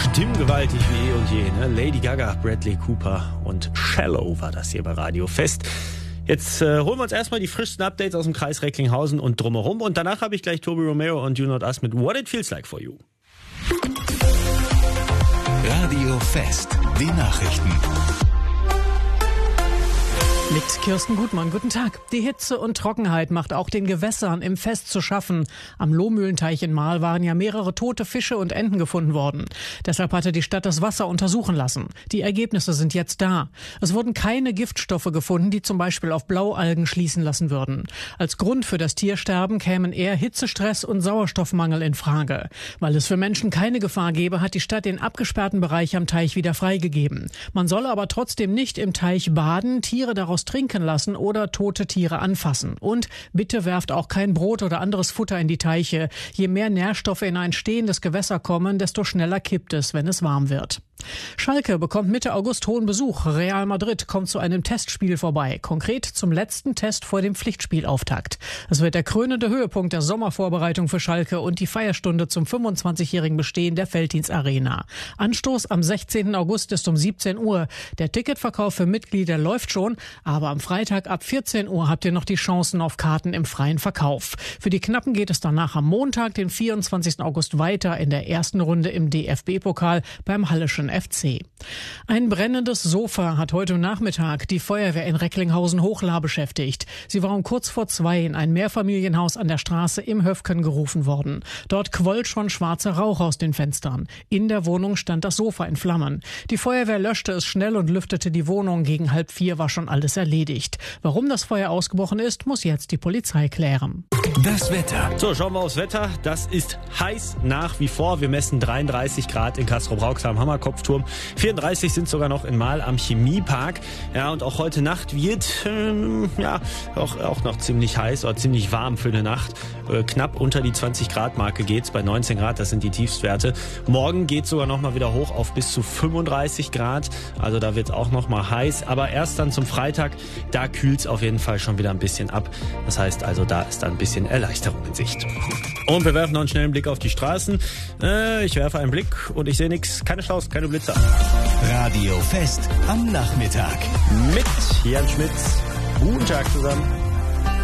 Stimmgewaltig wie eh und je. Ne? Lady Gaga, Bradley Cooper und Shallow war das hier bei Radio Fest. Jetzt holen wir uns erstmal die frischsten Updates aus dem Kreis Recklinghausen und drumherum. Und danach habe ich gleich Toby Romero und You Not Us mit What It Feels Like For You. Radio Fest, die Nachrichten. Mit Kirsten Gutmann, guten Tag. Die Hitze und Trockenheit macht auch den Gewässern im Fest zu schaffen. Am Lohmühlenteich in Marl waren ja mehrere tote Fische und Enten gefunden worden. Deshalb hatte die Stadt das Wasser untersuchen lassen. Die Ergebnisse sind jetzt da. Es wurden keine Giftstoffe gefunden, die zum Beispiel auf Blaualgen schließen lassen würden. Als Grund für das Tiersterben kämen eher Hitzestress und Sauerstoffmangel in Frage. Weil es für Menschen keine Gefahr gäbe, hat die Stadt den abgesperrten Bereich am Teich wieder freigegeben. Man solle aber trotzdem nicht im Teich baden, Tiere daraus trinken lassen oder tote Tiere anfassen. Und bitte werft auch kein Brot oder anderes Futter in die Teiche. Je mehr Nährstoffe in ein stehendes Gewässer kommen, desto schneller kippt es, wenn es warm wird. Schalke bekommt Mitte August hohen Besuch. Real Madrid kommt zu einem Testspiel vorbei. Konkret zum letzten Test vor dem Pflichtspielauftakt. Es wird der krönende Höhepunkt der Sommervorbereitung für Schalke und die Feierstunde zum 25-jährigen Bestehen der Veltins Arena. Anstoß am 16. August ist um 17 Uhr. Der Ticketverkauf für Mitglieder läuft schon, aber am Freitag ab 14 Uhr habt ihr noch die Chancen auf Karten im freien Verkauf. Für die Knappen geht es danach am Montag, den 24. August weiter in der ersten Runde im DFB-Pokal beim Halleschen FC. Ein brennendes Sofa hat heute Nachmittag die Feuerwehr in Recklinghausen-Hochla beschäftigt. Sie war um kurz vor 2 in ein Mehrfamilienhaus an der Straße im Höfken gerufen worden. Dort quoll schon schwarzer Rauch aus den Fenstern. In der Wohnung stand das Sofa in Flammen. Die Feuerwehr löschte es schnell und lüftete die Wohnung. Gegen 3:30 war schon alles erledigt. Warum das Feuer ausgebrochen ist, muss jetzt die Polizei klären. Das Wetter. So, schauen wir aufs Wetter. Das ist heiß nach wie vor. Wir messen 33 Grad in Castrop-Rauxel am Hammerkopfturm. 34 sind sogar noch in Marl am Chemiepark. Ja, und auch heute Nacht wird auch noch ziemlich heiß oder ziemlich warm für eine Nacht. Knapp unter die 20 Grad Marke geht's bei 19 Grad. Das sind die Tiefstwerte. Morgen geht's sogar noch mal wieder hoch auf bis zu 35 Grad. Also da wird's auch noch mal heiß. Aber erst dann zum Freitag, da kühlt's auf jeden Fall schon wieder ein bisschen ab. Das heißt also, da ist dann ein bisschen Erleichterung in Sicht. Und wir werfen noch einen schnellen Blick auf die Straßen. Ich werfe einen Blick und ich sehe nichts. Keine Staus, keine Blitzer. Radio Fest am Nachmittag. Mit Jan Schmitz. Guten Tag zusammen.